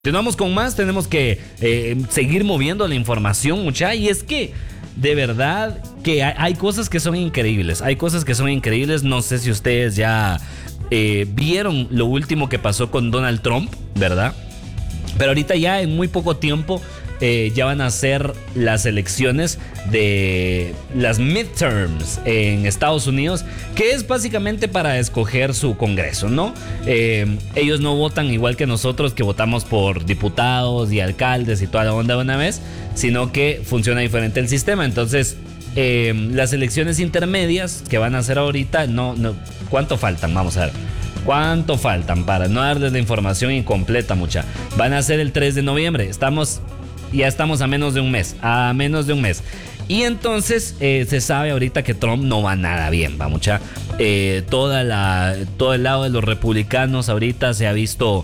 Continuamos con más, tenemos que seguir moviendo la información, mucha, y es que de verdad que hay cosas que son increíbles, no sé si ustedes ya vieron lo último que pasó con Donald Trump, ¿verdad? Pero ahorita ya en muy poco tiempo ya van a ser las elecciones de las midterms en Estados Unidos, que es básicamente para escoger su Congreso, ¿no? Ellos no votan igual que nosotros, que votamos por diputados y alcaldes y toda la onda de una vez, sino que funciona diferente el sistema. Entonces, las elecciones intermedias que van a hacer ahorita, ¿cuánto faltan? Vamos a ver. ¿Cuánto faltan? Para no darles la información incompleta, mucha. Van a ser el 3 de noviembre. Ya estamos a menos de un mes. Y entonces se sabe ahorita que Trump no va nada bien, va, mucha. Todo el lado de los republicanos ahorita se ha visto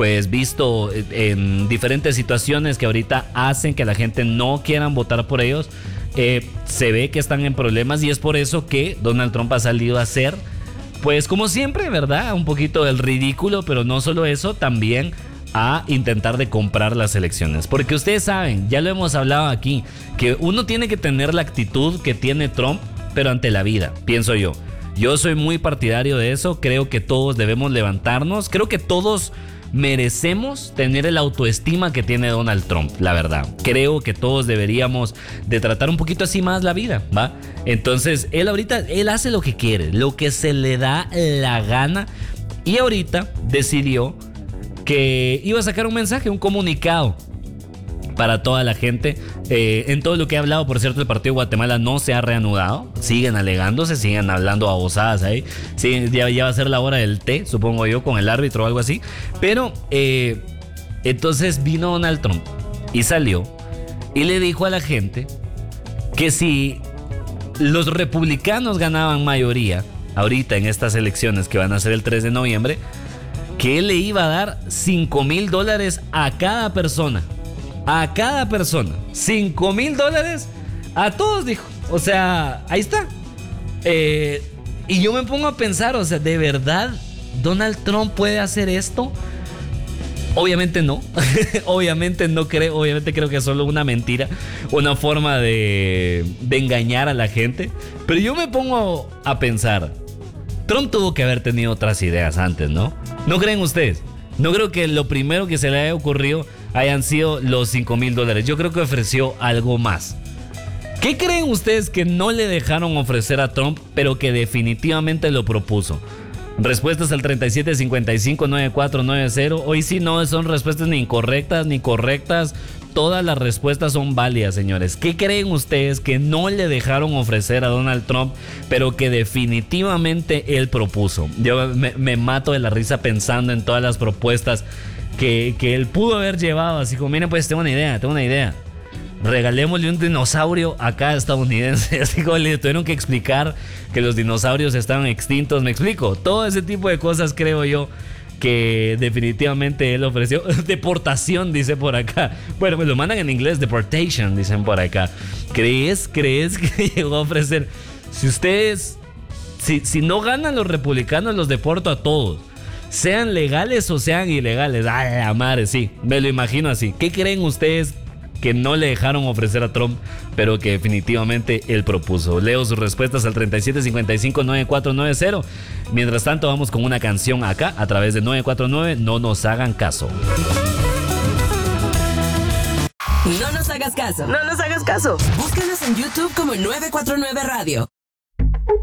en diferentes situaciones que ahorita hacen que la gente no quieran votar por ellos. Se ve que están en problemas y es por eso que Donald Trump ha salido a hacer, pues como siempre, ¿verdad? Un poquito del ridículo, pero no solo eso, también a intentar de comprar las elecciones. Porque ustedes saben, ya lo hemos hablado aquí, que uno tiene que tener la actitud que tiene Trump, pero ante la vida, pienso yo. Yo soy muy partidario de eso, creo que todos debemos levantarnos, creo que todos merecemos tener el autoestima que tiene Donald Trump, la verdad. Creo que todos deberíamos de tratar un poquito así más la vida, ¿va? Entonces, él hace lo que quiere, lo que se le da la gana, y ahorita decidió que iba a sacar un mensaje, un comunicado para toda la gente. En todo lo que he hablado, por cierto, el partido de Guatemala no se ha reanudado. Siguen alegándose, siguen hablando babosadas ahí. Sí, ya va a ser la hora del té, supongo yo, con el árbitro o algo así. Pero entonces vino Donald Trump y salió y le dijo a la gente que si los republicanos ganaban mayoría ahorita en estas elecciones que van a ser el 3 de noviembre, que él le iba a dar $5,000 a cada persona. A cada persona. $5,000 a todos, dijo. O sea, ahí está. Y yo me pongo a pensar, o sea, ¿de verdad Donald Trump puede hacer esto? Obviamente no. Obviamente no creo. Obviamente creo que es solo una mentira, una forma de engañar a la gente. Pero yo me pongo a pensar, Trump tuvo que haber tenido otras ideas antes, ¿no? ¿No creen ustedes? No creo que lo primero que se le haya ocurrido hayan sido los $5,000. Yo creo que ofreció algo más. ¿Qué creen ustedes que no le dejaron ofrecer a Trump, pero que definitivamente lo propuso? Respuestas al 3755-9490. Hoy sí no son respuestas ni incorrectas ni correctas. Todas las respuestas son válidas, señores. ¿Qué creen ustedes que no le dejaron ofrecer a Donald Trump, pero que definitivamente él propuso? Yo me mato de la risa pensando en todas las propuestas que él pudo haber llevado. Así como, miren, pues tengo una idea. Regalémosle un dinosaurio a cada estadounidense. Así como le tuvieron que explicar que los dinosaurios estaban extintos. ¿Me explico? Todo ese tipo de cosas creo yo que definitivamente él ofreció. Deportación, dice por acá. Bueno, pues lo mandan en inglés, deportation, dicen por acá. ¿Crees que llegó a ofrecer? Si ustedes, si no ganan los republicanos, los deporto a todos, sean legales o sean ilegales. Ay, la madre, sí, me lo imagino así. ¿Qué creen ustedes que no le dejaron ofrecer a Trump, pero que definitivamente él propuso? Leo sus respuestas al 3755-9490. Mientras tanto, vamos con una canción acá a través de 949. No nos hagan caso. No nos hagas caso. No nos hagas caso. Búscanos en YouTube como 949 Radio.